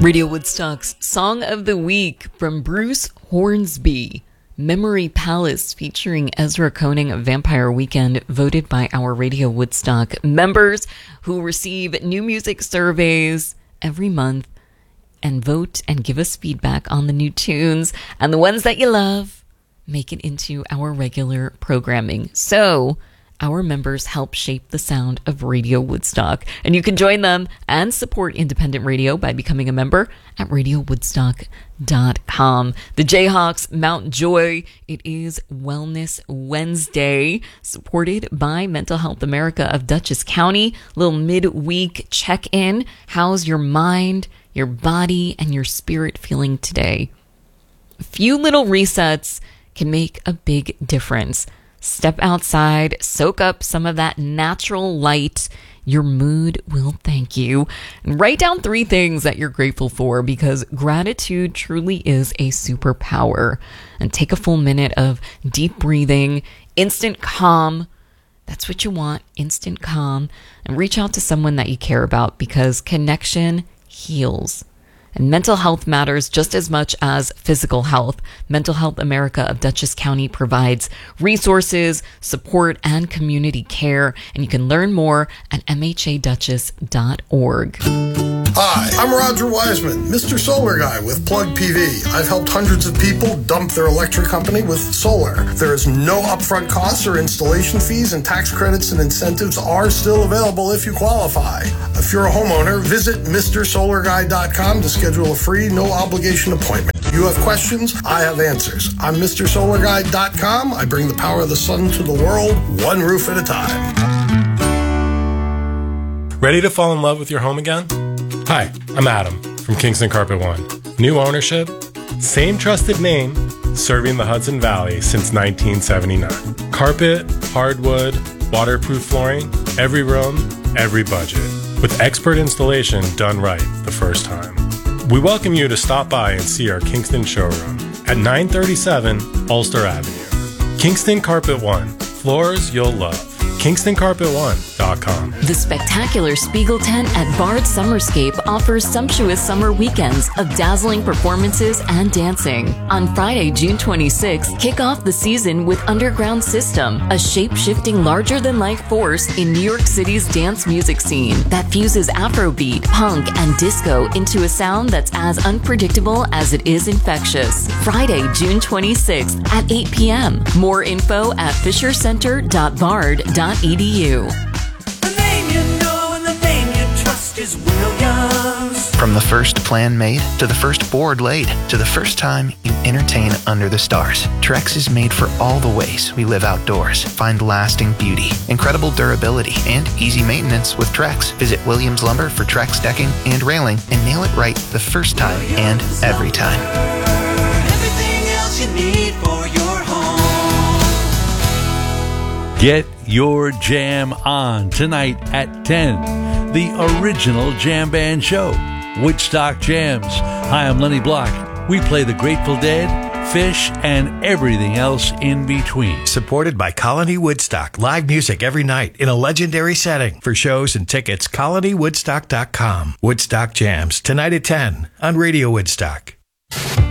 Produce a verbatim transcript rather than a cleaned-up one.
Radio Woodstock's Song of the Week from Bruce Hornsby, Memory Palace, featuring Ezra Koenig of Vampire Weekend, voted by our Radio Woodstock members who receive new music surveys every month and vote and give us feedback on the new tunes, and the ones that you love make it into our regular programming. So our members help shape the sound of Radio Woodstock, and you can join them and support independent radio by becoming a member at radio woodstock dot com. The Jayhawks Mount Joy. It is Wellness Wednesday, supported by Mental Health America of Dutchess County. Little midweek check-in. How's your mind, your body, and your spirit feeling today? A few little resets can make a big difference. Step outside, soak up some of that natural light. Your mood will thank you. And write down three things that you're grateful for, because gratitude truly is a superpower. And take a full minute of deep breathing, instant calm. That's what you want, instant calm. And reach out to someone that you care about, because connection heals. And mental health matters just as much as physical health. Mental Health America of Dutchess County provides resources, support, and community care. And you can learn more at m h a dutchess dot org. Hi, I'm Roger Wiseman, Mister Solar Guy with Plug P V. I've helped hundreds of people dump their electric company with solar. There is no upfront costs or installation fees, and tax credits and incentives are still available if you qualify. If you're a homeowner, visit Mister Solar Guy dot com to schedule a free, no-obligation appointment. You have questions, I have answers. I'm Mister Solar Guy dot com. I bring the power of the sun to the world, one roof at a time. Ready to fall in love with your home again? Hi, I'm Adam from Kingston Carpet One. New ownership, same trusted name, serving the Hudson Valley since nineteen seventy-nine. Carpet, hardwood, waterproof flooring, every room, every budget. With expert installation done right the first time. We welcome you to stop by and see our Kingston showroom at nine thirty-seven Ulster Avenue. Kingston Carpet One, floors you'll love. Kingston Carpet One dot com. The spectacular Spiegel Tent at Bard Summerscape offers sumptuous summer weekends of dazzling performances and dancing. On Friday, June twenty-sixth, kick off the season with Underground System, a shape-shifting larger-than-life force in New York City's dance music scene that fuses Afrobeat, punk, and disco into a sound that's as unpredictable as it is infectious. Friday, June twenty-sixth at eight p.m. More info at fisher center dot bard dot e d u. The name you know and the name you trust is Williams. From the first plan made, to the first board laid, to the first time you entertain under the stars, Trex is made for all the ways we live outdoors. Find lasting beauty, incredible durability, and easy maintenance with Trex. Visit Williams Lumber for Trex decking and railing, and nail it right the first time and every time. Everything else you need for your home. Get your jam on tonight at ten. The original jam band show, Woodstock Jams. Hi, I'm Lenny Block. We play the Grateful Dead, Fish, and everything else in between. Supported by Colony Woodstock. Live music every night in a legendary setting. For shows and tickets, colony woodstock dot com. Woodstock Jams, tonight at ten on Radio Woodstock.